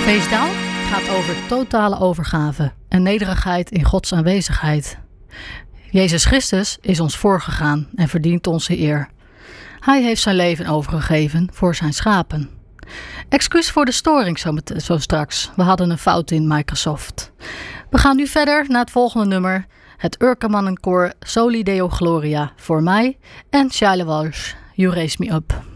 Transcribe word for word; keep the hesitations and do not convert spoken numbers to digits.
Feestdaal gaat over totale overgave en nederigheid in Gods aanwezigheid. Jezus Christus is ons voorgegaan en verdient onze eer. Hij heeft zijn leven overgegeven voor zijn schapen. Excuus voor de storing zo, met, zo straks. We hadden een fout in Microsoft. We gaan nu verder naar het volgende nummer. Het Urkamannenkoor Soli Deo Gloria voor mij en Shaila Walsh, You Raise Me Up.